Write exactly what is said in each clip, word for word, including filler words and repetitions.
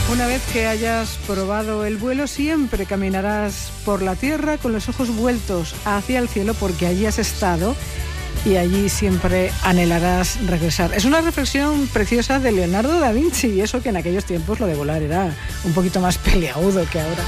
Una vez que hayas probado el vuelo, siempre caminarás por la tierra con los ojos vueltos hacia el cielo, porque allí has estado y allí siempre anhelarás regresar. Es una reflexión preciosa de Leonardo da Vinci, y eso que en aquellos tiempos lo de volar era un poquito más peleagudo que ahora.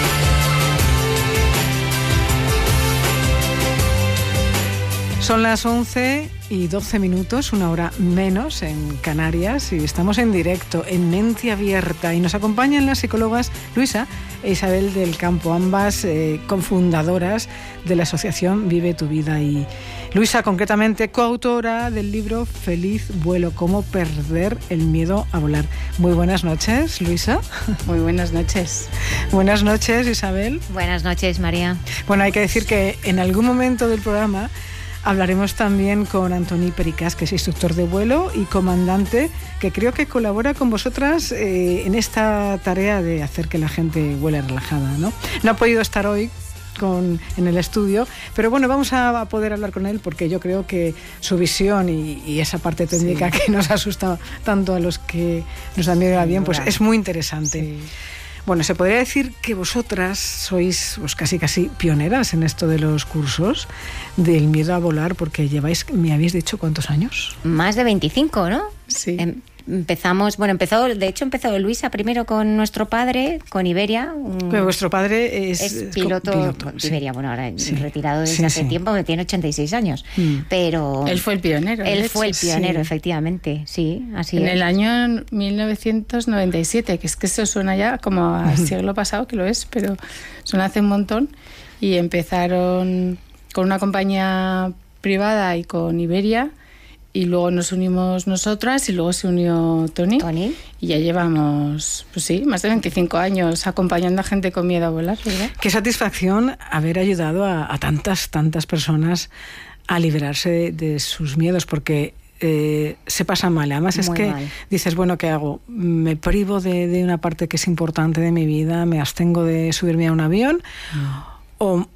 Son las once y doce minutos, una hora menos en Canarias, y estamos en directo en Mente Abierta, y nos acompañan las psicólogas Luisa e Isabel del Campo, ambas eh, cofundadoras de la asociación Vive tu Vida, y Luisa concretamente coautora del libro Feliz Vuelo, cómo perder el miedo a volar. Muy buenas noches, Luisa. Muy buenas noches. Buenas noches, Isabel. Buenas noches, María. Bueno, hay que decir que en algún momento del programa hablaremos también con Antoni Pericas, que es instructor de vuelo y comandante, que creo que colabora con vosotras eh, en esta tarea de hacer que la gente vuele relajada, ¿no? No ha podido estar hoy con, en el estudio, pero bueno, vamos a poder hablar con él, porque yo creo que su visión y, y esa parte técnica sí. que nos asusta tanto a los que nos da miedo al avión, pues es muy interesante. Sí. Bueno, se podría decir que vosotras sois pues, casi casi pioneras en esto de los cursos del miedo a volar, porque lleváis, me habéis dicho, ¿cuántos años? Más de veinticinco, ¿no? Sí. Em, empezamos, bueno, empezó, de hecho empezó Luisa primero con nuestro padre, con Iberia. Un, Pero vuestro padre es, es piloto, piloto de sí. Iberia, bueno, ahora sí. retirado desde sí, hace sí. tiempo, tiene ochenta y seis años, mm. pero... Él fue el pionero. Él fue el pionero, sí. efectivamente, sí, así En es. el año mil novecientos noventa y siete, que es que eso suena ya como al siglo pasado, que lo es, pero suena hace un montón, y empezaron con una compañía privada y con Iberia, y luego nos unimos nosotras, y luego se unió Tony. Tony. Y ya llevamos, pues sí, más de veinticinco años acompañando a gente con miedo a volar, ¿verdad? Qué satisfacción haber ayudado a, a tantas, tantas personas a liberarse de, de sus miedos, porque eh, se pasa mal. Además es Muy que mal. dices, bueno, ¿qué hago? Me privo de, de una parte que es importante de mi vida, me abstengo de subirme a un avión, mm. o...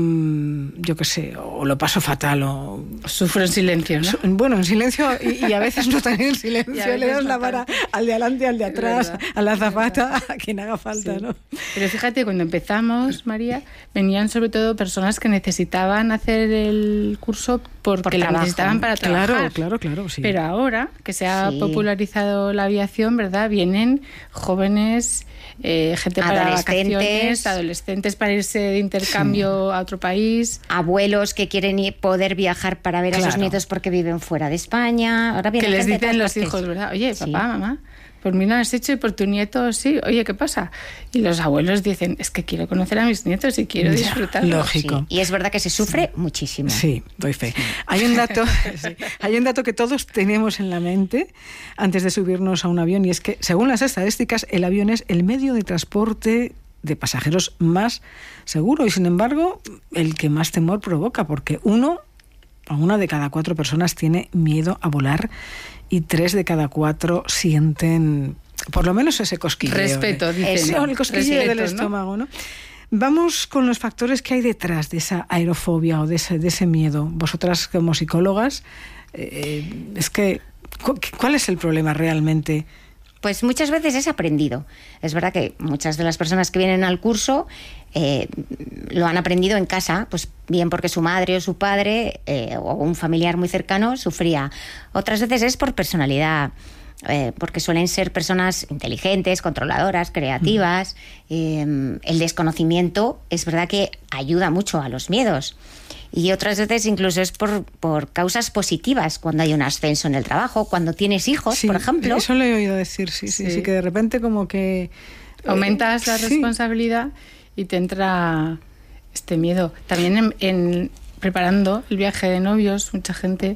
yo qué sé, o lo paso fatal, o sufro en silencio, ¿no? Bueno, en silencio, y, y a veces no tan en silencio, le das la vara al de adelante, al de atrás, a la azafata, a quien haga falta, sí. ¿no? Pero fíjate, cuando empezamos, María, venían sobre todo personas que necesitaban hacer el curso porque Por lo necesitaban para trabajar. Claro, claro, claro, sí. Pero ahora que se ha sí. popularizado la aviación, ¿verdad? Vienen jóvenes, eh, gente para vacaciones, adolescentes para irse de intercambio sí. a otro país, abuelos que quieren ir, poder viajar para ver claro. a sus nietos porque viven fuera de España. Ahora que les dicen los partes. hijos, ¿verdad? Oye, sí. papá, mamá, por mí lo has hecho y por tu nieto sí. Oye, ¿qué pasa? Y los abuelos dicen, es que quiero conocer a mis nietos y quiero disfrutar. Lógico. Sí. Y es verdad que se sufre sí. muchísimo. Sí, doy fe. Sí. Hay un dato, sí. hay un dato que todos tenemos en la mente antes de subirnos a un avión, y es que, según las estadísticas, el avión es el medio de transporte de pasajeros más seguro, y sin embargo el que más temor provoca, porque uno o una de cada cuatro personas tiene miedo a volar, y tres de cada cuatro sienten por lo menos ese cosquilleo. Respeto, de, dicen. No, el cosquilleo Respeto, del estómago, ¿no? Vamos con los factores que hay detrás de esa aerofobia o de ese, de ese miedo. Vosotras como psicólogas, eh, es que ¿cuál es el problema realmente? Pues muchas veces es aprendido. Es verdad que muchas de las personas que vienen al curso eh, lo han aprendido en casa, pues bien porque su madre o su padre eh, o un familiar muy cercano sufría. Otras veces es por personalidad, eh, porque suelen ser personas inteligentes, controladoras, creativas. Eh, el desconocimiento es verdad que ayuda mucho a los miedos. Y otras veces incluso es por, por causas positivas, cuando hay un ascenso en el trabajo, cuando tienes hijos, sí, por ejemplo. Eso lo he oído decir, sí, sí, sí, sí que de repente como que... aumentas eh, la responsabilidad sí. y te entra este miedo. También en, en preparando el viaje de novios, mucha gente